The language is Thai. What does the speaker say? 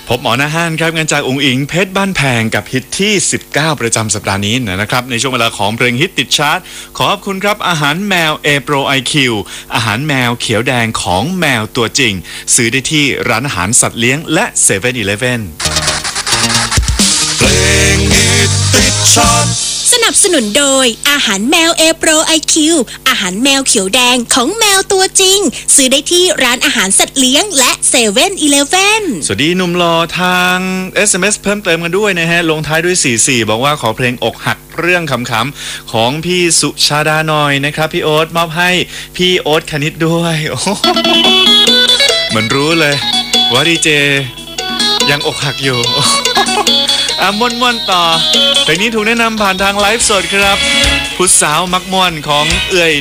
พบหมอหน้าห้านครับงานจากอุ๋งอิงเพชรบ้านแพงกับฮิตที่19ประจำสัปดาห์นี้นะครับในช่วงเวลาของเพลงฮิตติดชาร์ตขอบคุณครับอาหารแมว A Pro IQ อาหารแมวเขียวแดงของแมวตัวจริงซื้อได้ที่ร้านอาหารสัตว์เลี้ยงและ 7-Eleven เพลงฮิตติดชาร์ตสนับสนุนโดยอาหารแมว A Pro IQ อาหารแมวเขียวแดงของแมวตัวจริงซื้อได้ที่ร้านอาหารสัตว์เลี้ยงและ 7-Eleven สวัสดีหนุ่มรอทาง SMS เพิ่มเติมกันด้วยนะฮะลงท้ายด้วย44บอกว่าขอเพลงอกหักเรื่องขำๆของพี่สุชาดาหน่อยนะครับพี่โอ๊ตมอบให้พี่โอ๊ตคณิตด้วยเหมือนรู้เลยว่าดีเจยังอกหักอยู่ม่วนต่อเพลงนี้ถูกแนะนำผ่านทางไลฟ์สดครับผู้สาวมักม่วนของเอื่อย